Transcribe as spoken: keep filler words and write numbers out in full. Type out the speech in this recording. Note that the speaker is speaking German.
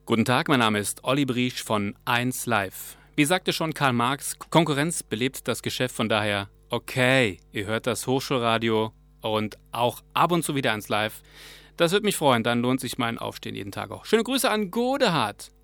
Guten Tag, mein Name ist Olli Briesch von eins Live. Wie sagte schon Karl Marx, Konkurrenz belebt das Geschäft, von daher, okay, ihr hört das Hochschulradio und auch ab und zu wieder eins Live. Das würde mich freuen, dann lohnt sich mein Aufstehen jeden Tag auch. Schöne Grüße an Godehard.